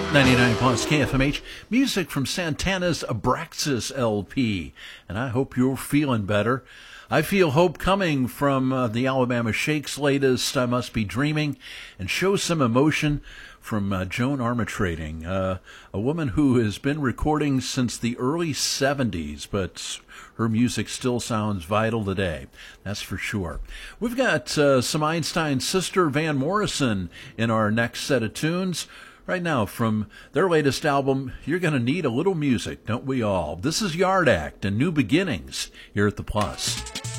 99 plus KFMH, music from Santana's Abraxas LP. And I hope you're feeling better. I feel hope coming from the Alabama Shakes' latest I Must Be Dreaming, and Show Some Emotion from Joan Armatrading, a woman who has been recording since the early 70s, but her music still sounds vital today. That's for sure. We've got some Einstein's sister, Van Morrison, in our next set of tunes. Right now, from their latest album, You're Gonna Need a Little Music, Don't We All? This is Yard Act and New Beginnings here at The Plus.